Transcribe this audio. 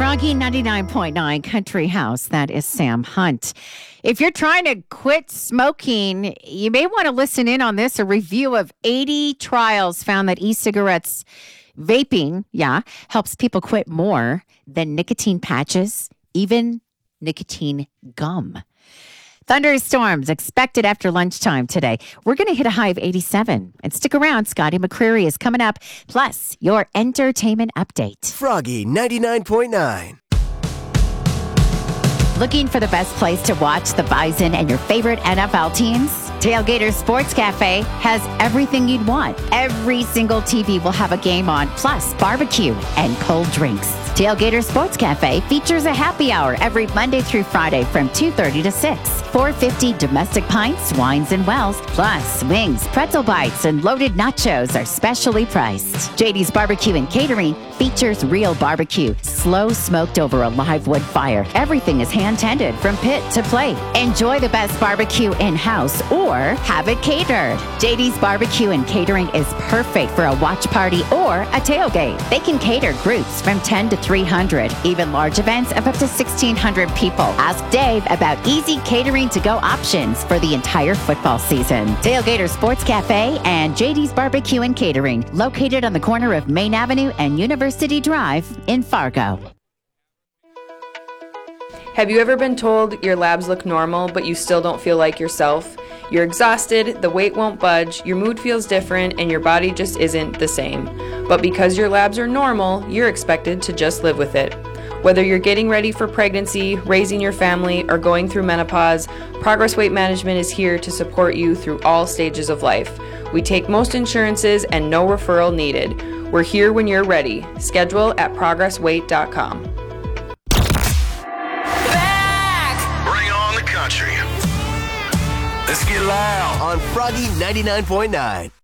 Froggy 99.9 Country House. That is Sam Hunt. If you're trying to quit smoking, you may want to listen in on this. A review of 80 trials found that e-cigarettes vaping, helps people quit more than nicotine patches, even nicotine gum. Thunderstorms expected after lunchtime today. We're going to hit a high of 87. And stick around, Scotty McCreery is coming up. Plus, your entertainment update. Froggy 99.9. Looking for the best place to watch the Bison and your favorite NFL teams? Tailgater Sports Cafe has everything you'd want. Every single TV will have a game on, plus barbecue and cold drinks. Tailgater Sports Cafe features a happy hour every Monday through Friday from 2:30 to 6. $4.50 domestic pints, wines, and wells, plus wings, pretzel bites, and loaded nachos are specially priced. JD's Barbecue and Catering features real barbecue, slow smoked over a live wood fire. Everything is hand-tended from pit to plate. Enjoy the best barbecue in-house or have it catered. JD's Barbecue and Catering is perfect for a watch party or a tailgate. They can cater groups from 10 to 300, even large events of up to 1,600 people. Ask Dave about easy catering to go options for the entire football season. Tailgater Sports Cafe and JD's Barbecue and Catering, located on the corner of Main Avenue and University Drive in Fargo. Have you ever been told your labs look normal, but you still don't feel like yourself? You're exhausted, the weight won't budge, your mood feels different, and your body just isn't the same. But because your labs are normal, you're expected to just live with it. Whether you're getting ready for pregnancy, raising your family, or going through menopause, Progress Weight Management is here to support you through all stages of life. We take most insurances and no referral needed. We're here when you're ready. Schedule at progressweight.com. Bring on the country. Let's get loud on Froggy 99.9.